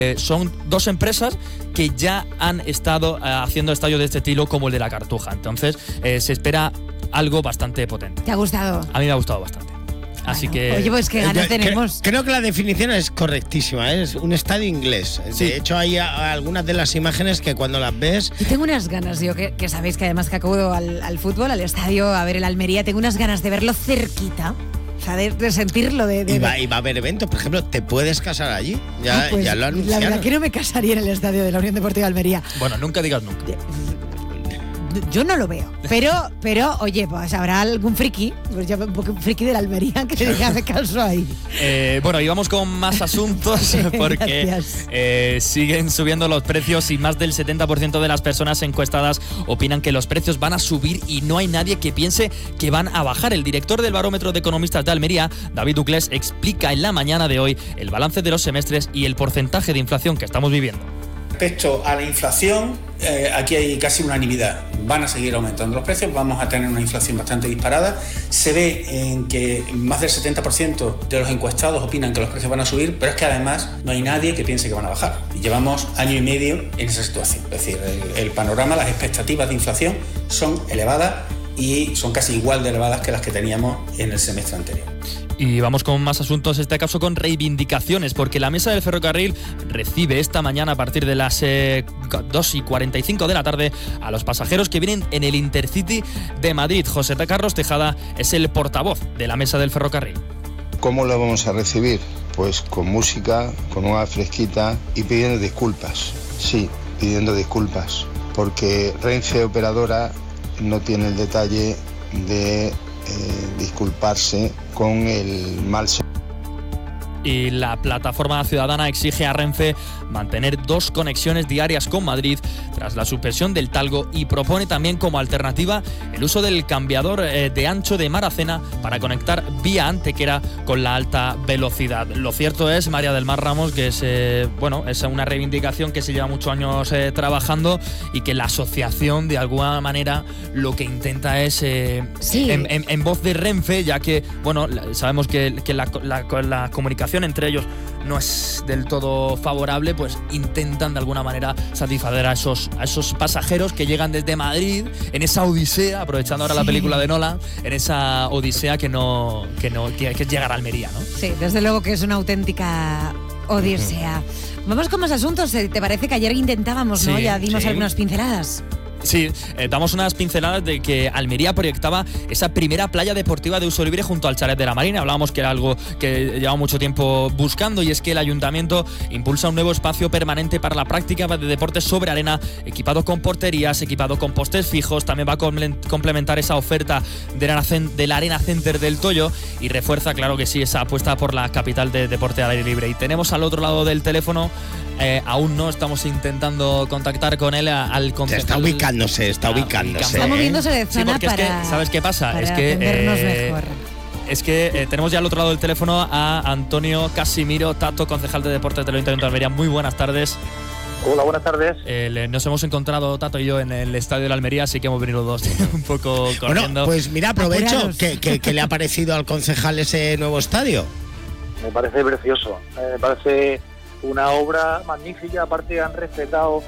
Son dos empresas que ya han estado haciendo estadios de este estilo como el de la Cartuja. Entonces se espera algo bastante potente. ¿Te ha gustado? A mí me ha gustado bastante. Así que... Oye, pues qué ganas tenemos. Creo que la definición es correctísima, es un estadio inglés. Sí. De hecho, hay algunas de las imágenes que cuando las ves... Y tengo unas ganas, yo que sabéis que además que acudo al fútbol, al estadio, a ver el Almería, tengo unas ganas de verlo cerquita. O sea, de sentirlo. Y va a haber eventos, por ejemplo, ¿te puedes casar allí? Ya lo anunciaron. La verdad que no me casaría en el estadio de la Unión Deportiva Almería. Bueno, nunca digas nunca. Yo no lo veo, pero oye, pues habrá algún friki, pues ya un poco friki de la Almería que diga me caso ahí. Bueno, y vamos con más asuntos porque siguen subiendo los precios y más del 70% de las personas encuestadas opinan que los precios van a subir y no hay nadie que piense que van a bajar. El director del Barómetro de Economistas de Almería, David Duclés, explica en la mañana de hoy el balance de los semestres y el porcentaje de inflación que estamos viviendo. Respecto a la inflación, aquí hay casi unanimidad. Van a seguir aumentando los precios, vamos a tener una inflación bastante disparada. Se ve en que más del 70% de los encuestados opinan que los precios van a subir, pero es que además no hay nadie que piense que van a bajar. Y llevamos año y medio en esa situación. Es decir, el panorama, las expectativas de inflación son elevadas y son casi igual de elevadas que las que teníamos en el semestre anterior. Y vamos con más asuntos, en este caso con reivindicaciones, porque la Mesa del Ferrocarril recibe esta mañana a partir de las 2:45 de la tarde a los pasajeros que vienen en el Intercity de Madrid. José Carlos Tejada es el portavoz de la Mesa del Ferrocarril. ¿Cómo lo vamos a recibir? Pues con música, con una fresquita y pidiendo disculpas. Sí, pidiendo disculpas, porque Renfe Operadora no tiene el detalle de disculparse con el mal servicio. Y la plataforma ciudadana exige a Renfe mantener 2 conexiones diarias con Madrid tras la suspensión del Talgo y propone también como alternativa el uso del cambiador de ancho de Maracena para conectar vía Antequera con la alta velocidad. Lo cierto es, María del Mar Ramos, que es una reivindicación que se lleva muchos años trabajando y que la asociación de alguna manera lo que intenta es en voz de Renfe, ya que sabemos que la comunicación entre ellos no es del todo favorable, pues intentan de alguna manera satisfacer a esos pasajeros que llegan desde Madrid en esa odisea, aprovechando ahora la película de Nolan, en esa odisea que es llegar a Almería, ¿no? Sí, desde luego que es una auténtica odisea. Vamos con más asuntos. ¿Te parece que ayer intentábamos, no? Ya dimos algunas pinceladas. Sí, damos unas pinceladas de que Almería proyectaba esa primera playa deportiva de uso libre junto al chalet de la Marina. Hablábamos que era algo que llevaba mucho tiempo buscando, y es que el ayuntamiento impulsa un nuevo espacio permanente para la práctica de deportes sobre arena, equipado con porterías, equipado con postes fijos. También va a complementar esa oferta de la Arena Center del Toyo y refuerza, claro que sí, esa apuesta por la capital de deporte al aire libre. Y tenemos al otro lado del teléfono, aún no estamos intentando contactar con él, al concejal. Está ubicándose. Está moviéndose de zona porque para... es que, ¿sabes qué pasa? Para es que entendernos mejor. Es que tenemos ya al otro lado del teléfono a Antonio Casimiro Tato, concejal de Deportes del Ayuntamiento de Almería. Muy buenas tardes. Hola, buenas tardes. Nos hemos encontrado, Tato y yo, en el estadio de la Almería, así que hemos venido los dos un poco corriendo. Bueno, pues mira, aprovecho. ¿Qué le ha parecido al concejal ese nuevo estadio? Me parece precioso. Me parece una obra magnífica. Aparte han respetado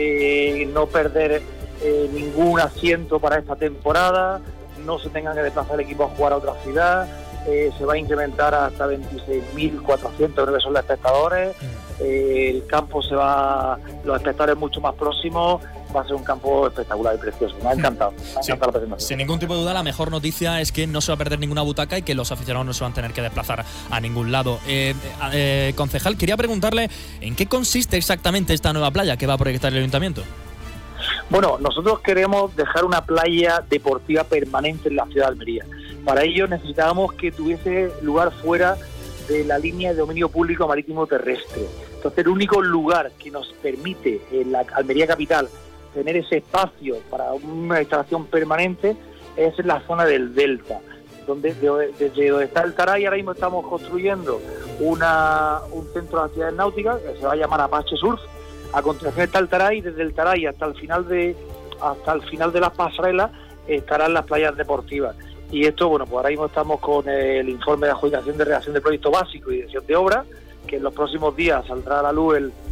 no perder ningún asiento para esta temporada, no se tengan que desplazar el equipo a jugar a otra ciudad. Se va a incrementar hasta 26.400, creo que son los espectadores. El campo los espectadores mucho más próximos. Va a ser un campo espectacular y precioso. Me ha encantado. La presentación. Sin ningún tipo de duda, la mejor noticia es que no se va a perder ninguna butaca y que los aficionados no se van a tener que desplazar a ningún lado. Concejal, quería preguntarle en qué consiste exactamente esta nueva playa que va a proyectar el ayuntamiento. Bueno, nosotros queremos dejar una playa deportiva permanente en la ciudad de Almería. Para ello necesitábamos que tuviese lugar fuera de la línea de dominio público marítimo terrestre. Entonces, el único lugar que nos permite en la Almería capital tener ese espacio para una instalación permanente es en la zona del Delta, desde donde está el Taray. Ahora mismo estamos construyendo un centro de actividades náuticas que se va a llamar Apache Surf. A continuación está el Taray, desde el Taray hasta el final de las pasarelas estarán las playas deportivas. Y esto, pues ahora mismo estamos con el informe de adjudicación de redacción de proyecto básico y dirección de obra, que en los próximos días saldrá a la luz